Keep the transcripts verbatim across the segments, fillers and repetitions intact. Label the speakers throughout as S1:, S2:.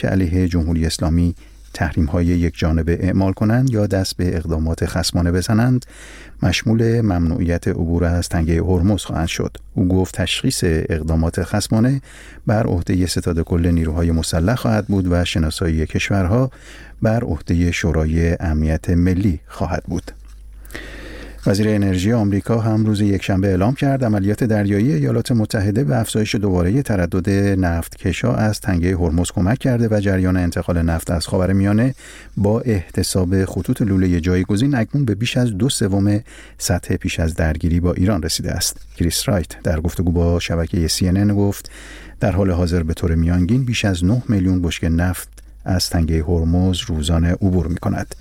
S1: که علیه جمهوری اسلامی تحریم‌های یک جانبه اعمال کنند یا دست به اقدامات خصمانه بزنند مشمول ممنوعیت عبور از تنگه هرمز خواهند شد. او گفت تشخیص اقدامات خصمانه بر عهده ستاد کل نیروهای مسلح خواهد بود و شناسایی کشورها بر عهده شورای امنیت ملی خواهد بود. وزیر انرژی آمریکا هم روز یکشنبه اعلام کرد عملیات دریایی ایالات متحده به افزایش دوباره تردد نفتکش‌ها از تنگه هرمز کمک کرده و جریان انتقال نفت از خاورمیانه با احتساب خطوط لوله جایگزین اکنون به بیش از دو سوم سطح پیش از درگیری با ایران رسیده است. کریس رایت در گفتگو با شبکه سی ان ان گفت در حال حاضر به طور میانگین بیش از نه میلیون بشکه نفت از تنگه هرمز روزانه عبور می‌کند.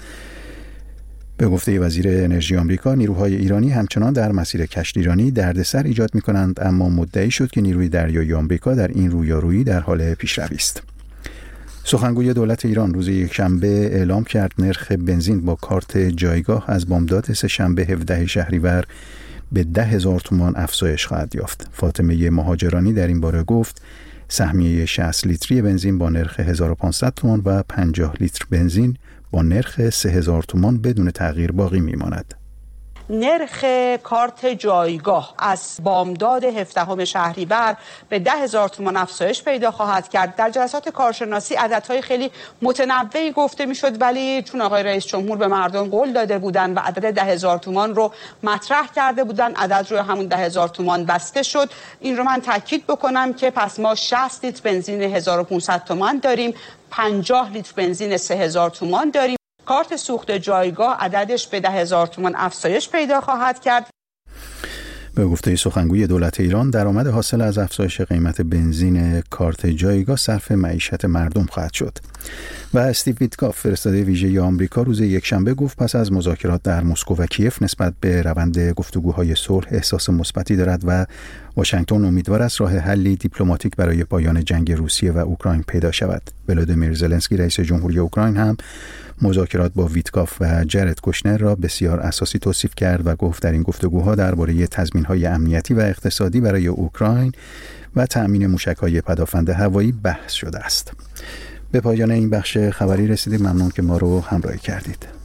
S1: به گفته وزیر انرژی آمریکا، نیروهای ایرانی همچنان در مسیر کشتیرانی دردسر ایجاد می‌کنند، اما مدعی شد که نیروی دریایی آمریکا در این رویارویی در حال پیشروی است. سخنگوی دولت ایران روز یکشنبه اعلام کرد نرخ بنزین با کارت جایگاه از بامداد سه‌شنبه هفدهم شهریور به ده هزار تومان افزایش خواهد یافت. فاطمه مهاجرانی در این باره گفت سهمیه شصت لیتری بنزین با نرخ هزار و پانصد تومان و پنجاه لیتر بنزین با نرخ سه هزار تومان بدون تغییر باقی میماند.
S2: نرخ کارت جایگاه از بامداد هفدهم شهریور به ده هزار تومان افزایش پیدا خواهد کرد. در جلسات کارشناسی عددهای خیلی متنوعی گفته میشد، ولی چون آقای رئیس جمهور به مردم قول داده بودند و عدد ده هزار تومان رو مطرح کرده بودند، عدد روی همون ده هزار تومان بسته شد. این رو من تاکید بکنم که پس ما شصت لیتر بنزین هزار و پانصد تومان داریم، پنجاه لیتر بنزین سه هزار تومان داریم. کارت سوخت جایگاه عددش به ده هزار تومان افزایش پیدا خواهد کرد.
S1: به گفته سخنگوی دولت ایران درآمد حاصل از افزایش قیمت بنزین کارت جایگاه صرف معیشت مردم خواهد شد. و استیو ویتکاف فرستاده ویژه آمریکا روز یکشنبه گفت پس از مذاکرات در مسکو و کیف نسبت به روند گفتگوهای صلح احساس مثبتی دارد و واشنگتن امیدوار است راه حلی دیپلماتیک برای پایان جنگ روسیه و اوکراین پیدا شود. ولادیمیر زلنسکی رئیس جمهوری اوکراین هم مذاکرات با ویتکاف و جرد کوشنر را بسیار اساسی توصیف کرد و گفت در این گفتگوها درباره تضمین‌های امنیتی و اقتصادی برای اوکراین و تأمین موشک‌های پدافند هوایی بحث شده است. به پایان این بخش خبری رسیدیم. ممنون که ما رو همراهی کردید.